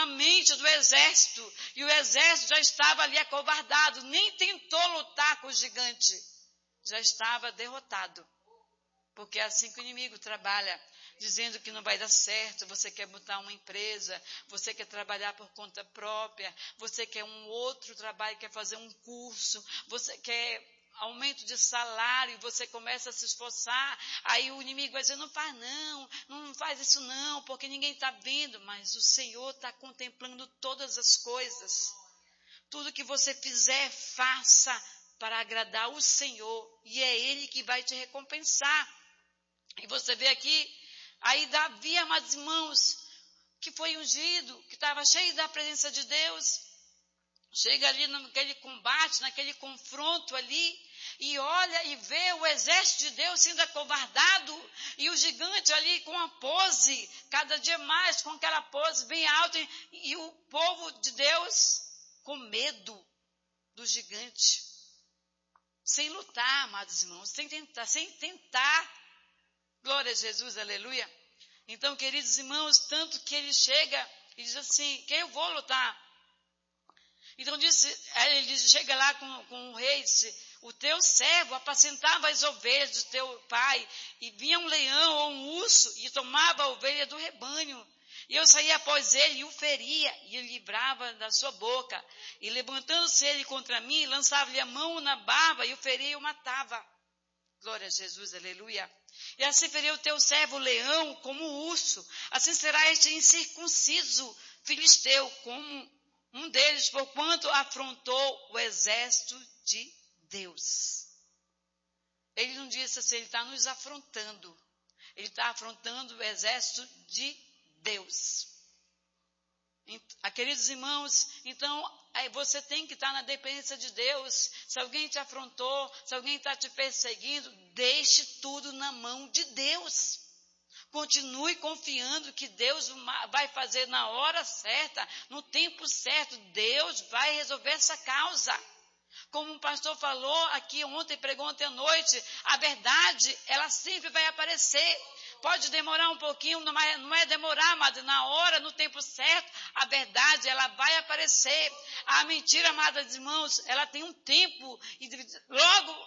na mente do exército. E o exército já estava ali acovardado, nem tentou lutar com o gigante. Já estava derrotado. Porque é assim que o inimigo trabalha, dizendo que não vai dar certo, você quer botar uma empresa, você quer trabalhar por conta própria, você quer um outro trabalho, quer fazer um curso, você quer aumento de salário, você começa a se esforçar, aí o inimigo vai dizer, não faz isso não, porque ninguém está vendo, mas o Senhor está contemplando todas as coisas. Tudo que você fizer, faça para agradar o Senhor, e é Ele que vai te recompensar. E você vê aqui, aí Davi, amados irmãos, que foi ungido, que estava cheio da presença de Deus, chega ali naquele combate, naquele confronto ali, e olha e vê o exército de Deus sendo acovardado, e o gigante ali com a pose, cada dia mais com aquela pose bem alta, e o povo de Deus com medo do gigante, sem lutar, amados irmãos, sem tentar. Glória a Jesus, aleluia. Então, queridos irmãos, tanto que ele chega e diz assim, que eu vou lutar. Então ele chega lá com o rei e disse, o teu servo apacentava as ovelhas do teu pai, e vinha um leão ou um urso e tomava a ovelha do rebanho. E eu saía após ele e o feria, e o livrava da sua boca. E levantando-se ele contra mim, lançava-lhe a mão na barba e o feria e o matava. Glória a Jesus, aleluia. E assim feria o teu servo leão como o urso. Assim será este incircunciso filisteu como um deles, porquanto afrontou o exército de Deus. Ele não disse assim, ele está nos afrontando. Ele está afrontando o exército de Deus. Queridos irmãos, então você tem que estar na dependência de Deus. Se alguém te afrontou, se alguém está te perseguindo, deixe tudo na mão de Deus. Continue confiando que Deus vai fazer na hora certa, no tempo certo. Deus vai resolver essa causa. Como o pastor falou aqui ontem, pregou ontem à noite, a verdade, ela sempre vai aparecer. Pode demorar um pouquinho, não é demorar, mas na hora, no tempo certo, a verdade, ela vai aparecer. A mentira, amados irmãos, ela tem um tempo, e logo,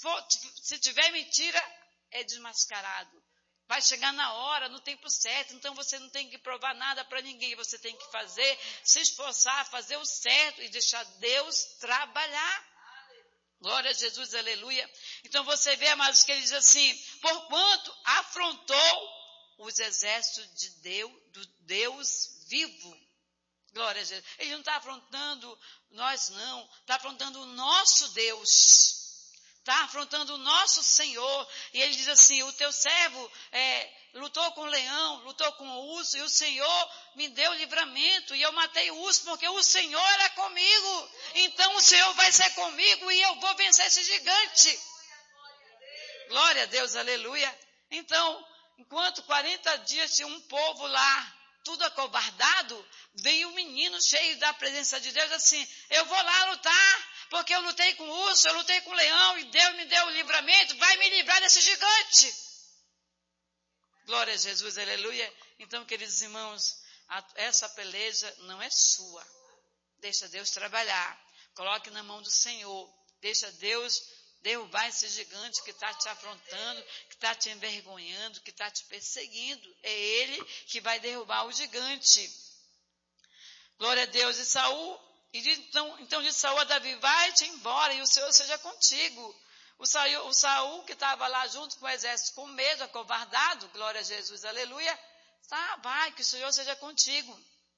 se tiver mentira, é desmascarado. Vai chegar na hora, no tempo certo, então você não tem que provar nada para ninguém, você tem que fazer, se esforçar, fazer o certo e deixar Deus trabalhar. Glória a Jesus, aleluia. Então você vê, amados, que ele diz assim, porquanto afrontou os exércitos de do Deus vivo. Glória a Jesus. Ele não está afrontando nós, não. Está afrontando o nosso Deus. Está afrontando o nosso Senhor. E ele diz assim, o teu servo lutou com o leão, lutou com o urso, e o Senhor me deu livramento, e eu matei o urso, porque o Senhor é comigo. Então o Senhor vai ser comigo, e eu vou vencer esse gigante. Glória a Deus, aleluia. Então, enquanto 40 dias tinha um povo lá, tudo acovardado, veio um menino cheio da presença de Deus, assim, eu vou lá lutar, porque eu lutei com o urso, eu lutei com o leão, e Deus me deu o livramento, vai me livrar desse gigante. Glória a Jesus, aleluia. Então, queridos irmãos, essa peleja não é sua. Deixa Deus trabalhar. Coloque na mão do Senhor. Deixa Deus derrubar esse gigante que está te afrontando, que está te envergonhando, que está te perseguindo. É Ele que vai derrubar o gigante. Glória a Deus. E Saul, então disse Saul a Davi, vai-te embora e o Senhor seja contigo. O Saul que estava lá junto com o exército com medo, acovardado, glória a Jesus, aleluia, vai, que o Senhor seja contigo.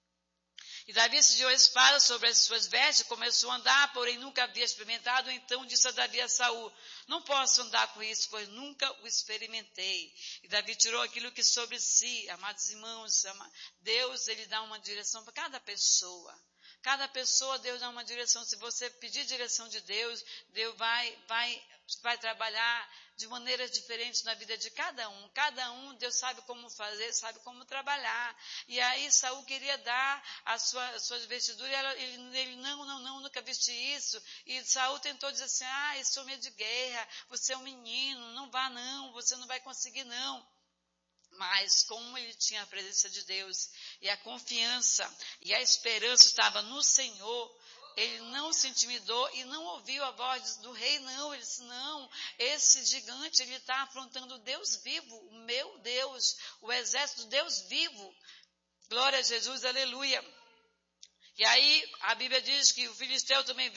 E Davi cingiu a espada sobre as suas vestes, começou a andar, porém nunca havia experimentado. Então disse a Davi a Saul, não posso andar com isso, pois nunca o experimentei. E Davi tirou aquilo que sobre si, amados irmãos, Deus, ele dá uma direção para cada pessoa. Cada pessoa, Deus dá uma direção. Se você pedir direção de Deus, Deus vai trabalhar de maneiras diferentes na vida de cada um. Cada um, Deus sabe como fazer, sabe como trabalhar. E aí Saul queria dar as suas vestiduras, ele não, nunca vesti isso. E Saul tentou dizer assim, esse homem é de guerra, você é um menino, não vá não, você não vai conseguir não. Mas como ele tinha a presença de Deus e a confiança e a esperança estava no Senhor, ele não se intimidou e não ouviu a voz do rei, não. Ele disse, não, esse gigante, ele está afrontando o Deus vivo, o meu Deus, o exército do Deus vivo. Glória a Jesus, aleluia. E aí a Bíblia diz que o filisteu também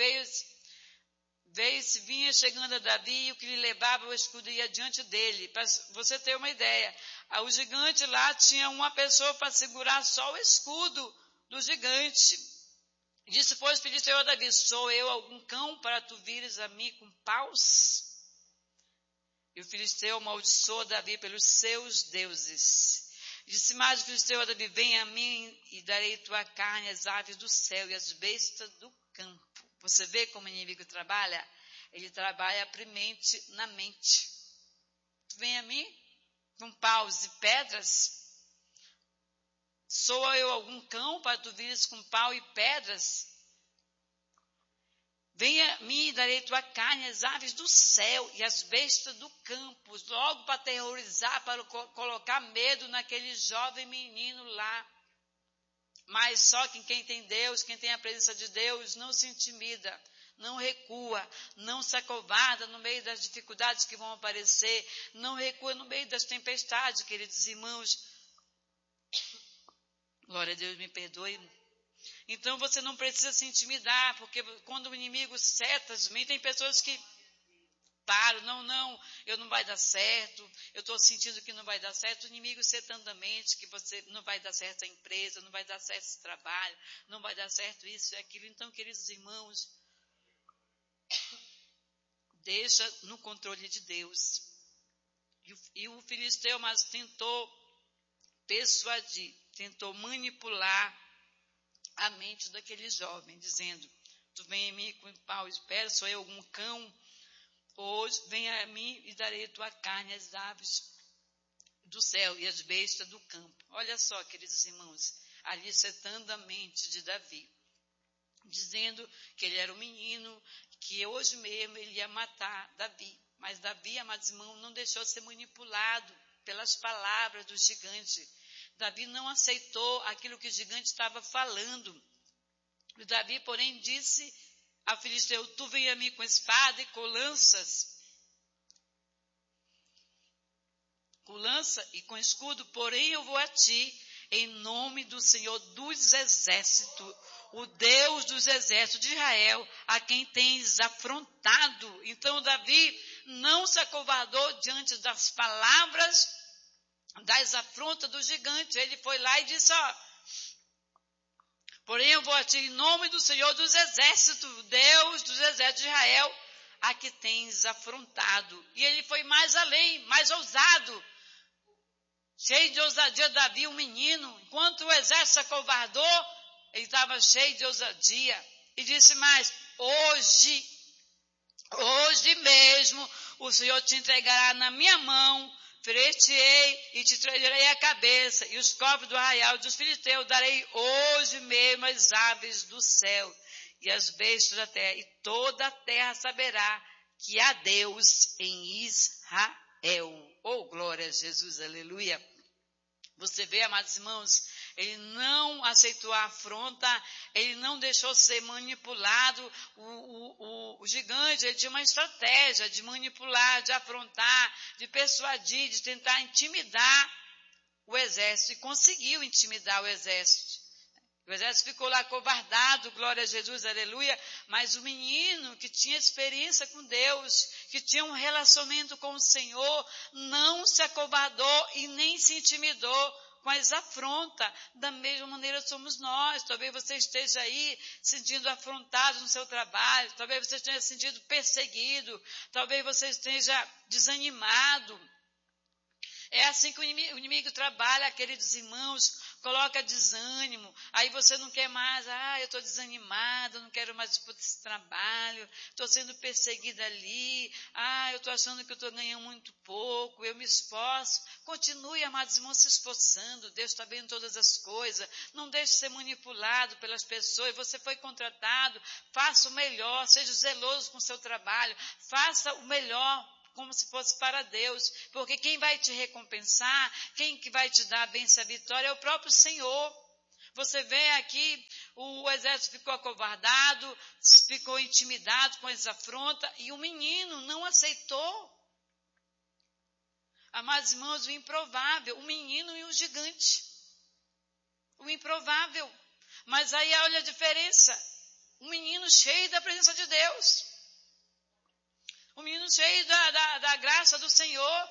vinha chegando a Davi e o que lhe levava o escudo ia diante dele. Para você ter uma ideia, o gigante lá tinha uma pessoa para segurar só o escudo do gigante. Disse, pois, filisteu a Davi, sou eu algum cão para tu vires a mim com paus? E o filisteu amaldiçoou Davi pelos seus deuses. Disse mais o filisteu a Davi, vem a mim e darei tua carne às aves do céu e às bestas do campo. Você vê como o inimigo trabalha? Ele trabalha primeiramente na mente. Vem a mim com paus e pedras? Sou eu algum cão para tu vires com pau e pedras? Venha a mim e darei tua carne às aves do céu e às bestas do campo, logo para aterrorizar, para colocar medo naquele jovem menino lá. Mas só que quem tem Deus, quem tem a presença de Deus, não se intimida, não recua, não se acovarda no meio das dificuldades que vão aparecer, não recua no meio das tempestades, queridos irmãos. Glória a Deus, me perdoe. Então você não precisa se intimidar, porque quando o inimigo seta, tem pessoas que param, não, eu não vai dar certo, eu estou sentindo que não vai dar certo, o inimigo setando a mente, que você não vai dar certo a empresa, não vai dar certo esse trabalho, não vai dar certo isso e aquilo. Então, queridos irmãos, deixa no controle de Deus. E o filisteu, mas tentou persuadir, tentou manipular a mente daquele jovem, dizendo, tu vem a mim com pau e pedra, sou eu algum cão? Hoje vem a mim e darei tua carne às aves do céu e às bestas do campo. Olha só, queridos irmãos, ali setando a mente de Davi, dizendo que ele era um menino, que hoje mesmo ele ia matar Davi. Mas Davi, amados irmãos, não deixou de ser manipulado pelas palavras do gigante. Davi não aceitou aquilo que o gigante estava falando. O Davi, porém, disse ao filisteu, tu vem a mim com espada e com lança e com escudo, porém eu vou a ti em nome do Senhor dos exércitos, o Deus dos exércitos de Israel, a quem tens afrontado. Então Davi não se acovardou diante das palavras, das afrontas do gigante. Ele foi lá e disse, porém eu vou a ti em nome do Senhor dos exércitos, Deus dos exércitos de Israel, a que tens afrontado. E ele foi mais além, mais ousado. Cheio de ousadia, Davi, um menino, enquanto o exército se acovardou, ele estava cheio de ousadia. E disse mais, hoje mesmo o Senhor te entregará na minha mão, ferir-te-ei e te trarei a cabeça, e os corpos do arraial dos filisteus darei hoje mesmo às aves do céu e às bestas da terra, e toda a terra saberá que há Deus em Israel. Oh, glória a Jesus, aleluia. Você vê, amados irmãos, ele não aceitou a afronta, ele não deixou ser manipulado. O gigante, ele tinha uma estratégia de manipular, de afrontar, de persuadir, de tentar intimidar o exército, e conseguiu intimidar o exército. O exército ficou lá acovardado, glória a Jesus, aleluia, mas o menino que tinha experiência com Deus, que tinha um relacionamento com o Senhor, não se acovardou e nem se intimidou com as afrontas. Da mesma maneira somos nós. Talvez você esteja aí sentindo afrontado no seu trabalho, talvez você esteja sentindo perseguido, talvez você esteja desanimado. É assim que o inimigo trabalha, queridos irmãos, coloca desânimo, aí você não quer mais, eu estou desanimado, não quero mais disputar esse trabalho, estou sendo perseguida ali, eu estou achando que eu estou ganhando muito pouco, eu me esforço. Continue, amados irmãos, se esforçando, Deus está vendo todas as coisas, não deixe de ser manipulado pelas pessoas, você foi contratado, faça o melhor, seja zeloso com o seu trabalho, faça o melhor como se fosse para Deus, porque quem vai te recompensar, quem que vai te dar a bênção e a vitória é o próprio Senhor. Você vê aqui, o exército ficou acovardado, ficou intimidado com essa afronta, e o menino não aceitou. Amados irmãos, o improvável, o menino e o gigante. O improvável. Mas aí olha a diferença. Um menino cheio da presença de Deus. Um menino cheio da graça do Senhor,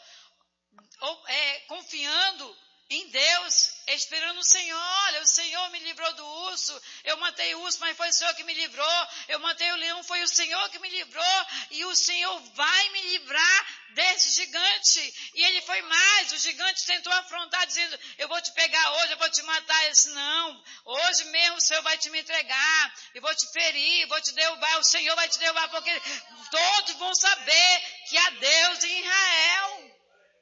confiando em Deus, esperando o Senhor. Olha, o Senhor me livrou do urso, eu matei o urso, mas foi o Senhor que me livrou. Eu matei o leão, foi o Senhor que me livrou, e o Senhor vai me livrar desse gigante. E ele foi mais, o gigante tentou afrontar, dizendo, eu vou te pegar hoje, eu vou te matar. Ele disse, não, hoje mesmo o Senhor vai te me entregar, eu vou te ferir, vou te derrubar, o Senhor vai te derrubar, porque todos vão saber que há Deus em Israel.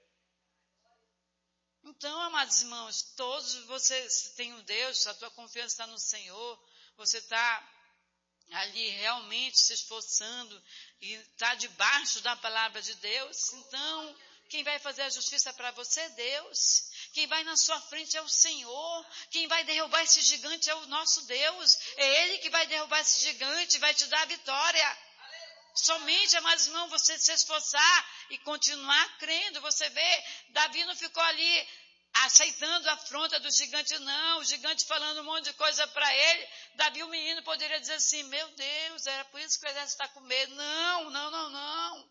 Então, amados irmãos, todos vocês têm um Deus, a tua confiança está no Senhor, você está ali realmente se esforçando e está debaixo da palavra de Deus. Então, quem vai fazer a justiça para você é Deus. Quem vai na sua frente é o Senhor. Quem vai derrubar esse gigante é o nosso Deus. É Ele que vai derrubar esse gigante e vai te dar a vitória. Somente, amados irmãos, você se esforçar e continuar crendo. Você vê, Davi não ficou ali aceitando a afronta do gigante, não. O gigante falando um monte de coisa para ele. Davi, o menino, poderia dizer assim, meu Deus, era por isso que o exército está com medo. Não.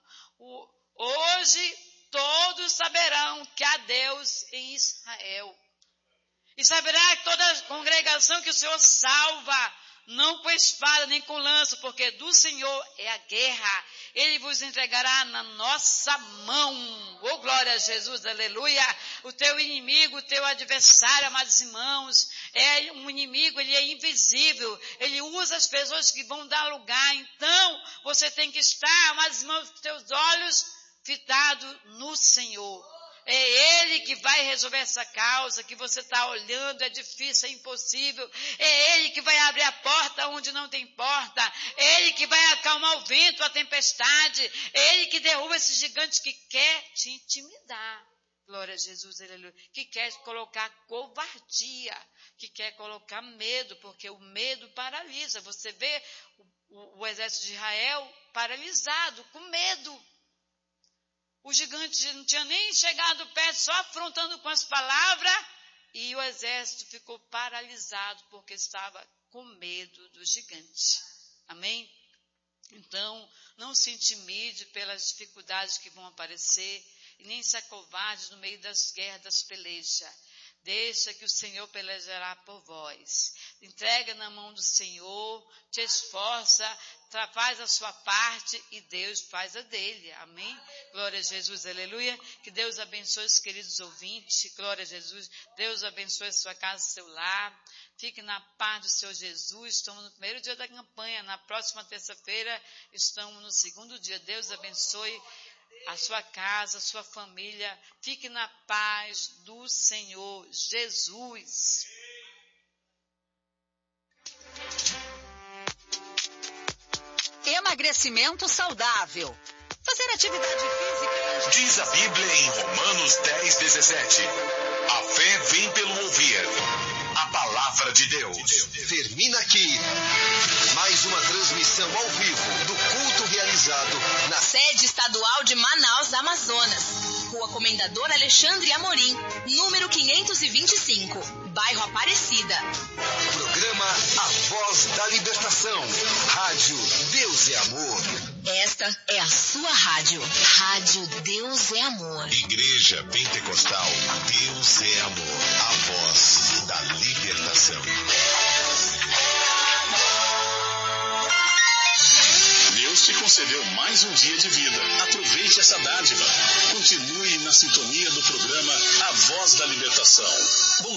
Hoje todos saberão que há Deus em Israel. E saberá que toda a congregação que o Senhor salva, não com espada nem com lança, porque do Senhor é a guerra. Ele vos entregará na nossa mão. Oh, glória a Jesus, aleluia. O teu inimigo, o teu adversário, amados irmãos, é um inimigo, ele é invisível. Ele usa as pessoas que vão dar lugar. Então, você tem que estar, amados irmãos, com teus olhos fitados no Senhor. É Ele que vai resolver essa causa que você está olhando, é difícil, é impossível. É Ele que vai abrir a porta onde não tem porta. É Ele que vai acalmar o vento, a tempestade. É Ele que derruba esse gigante que quer te intimidar. Glória a Jesus, aleluia. Que quer colocar covardia, que quer colocar medo, porque o medo paralisa. Você vê o exército de Israel paralisado, com medo. O gigante não tinha nem chegado perto, só afrontando com as palavras, e o exército ficou paralisado, porque estava com medo do gigante. Amém? Então, não se intimide pelas dificuldades que vão aparecer, e nem se acovarde no meio das guerras, das pelejas. Deixa que o Senhor pelejará por vós. Entrega na mão do Senhor, te esforça, faz a sua parte e Deus faz a dele. Amém? Glória a Jesus, aleluia. Que Deus abençoe os queridos ouvintes. Glória a Jesus. Deus abençoe a sua casa, seu lar. Fique na paz do Senhor Jesus. Estamos no primeiro dia da campanha. Na próxima terça-feira estamos no segundo dia. Deus abençoe a sua casa, a sua família. Fique na paz do Senhor Jesus. Emagrecimento saudável. Fazer atividade física. Diz a Bíblia em Romanos 10:17. A fé vem pelo ouvir a palavra de Deus. Termina aqui mais uma transmissão ao vivo do culto realizado na sede estadual de Manaus, Amazonas. Rua Comendador Alexandre Amorim, número 525, bairro Aparecida. Programa A Voz da Libertação. Rádio Deus é Amor. Esta é a sua rádio. Rádio Deus é Amor. Igreja Pentecostal Deus é Amor. A Voz da Libertação. Deus te concedeu mais um dia de vida. Aproveite essa dádiva. Continue na sintonia do programa A Voz da Libertação. Bom